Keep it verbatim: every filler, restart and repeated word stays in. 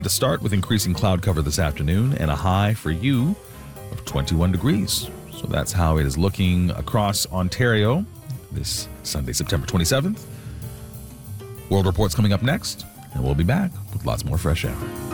To start with increasing cloud cover this afternoon and a high for you of twenty-one degrees. So that's how it is looking across Ontario this Sunday, September twenty-seventh. World Report's coming up next, and we'll be back with lots more fresh air.